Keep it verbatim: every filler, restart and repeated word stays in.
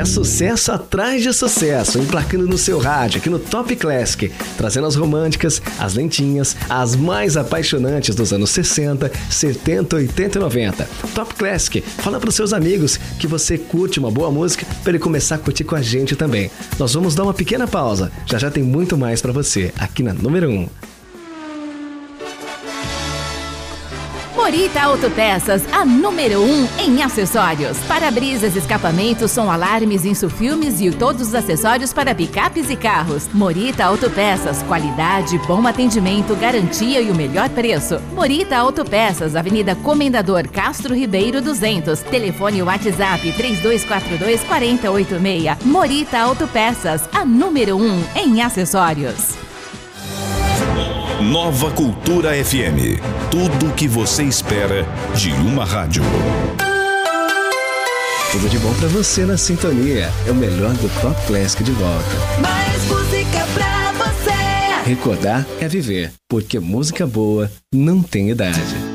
É sucesso atrás de sucesso, emplacando no seu rádio, aqui no Top Classic, trazendo as românticas, as lentinhas, as mais apaixonantes dos anos sessenta, setenta, oitenta e noventa. Top Classic, fala para os seus amigos que você curte uma boa música para ele começar a curtir com a gente também. Nós vamos dar uma pequena pausa, já já tem muito mais para você, aqui na número um. Morita Autopeças, a número um em acessórios. Para-brisas, escapamentos, som alarmes, insufilmes e todos os acessórios para picapes e carros. Morita Autopeças, qualidade, bom atendimento, garantia e o melhor preço. Morita Autopeças, Avenida Comendador Castro Ribeiro duzentos. Telefone WhatsApp três dois quatro dois, quatro zero oito seis. Morita Autopeças, a número um em acessórios. Nova Cultura F M. Tudo o que você espera de uma rádio. Tudo de bom pra você na sintonia. É o melhor do Top Classic de volta. Mais música pra você. Recordar é viver, porque música boa não tem idade.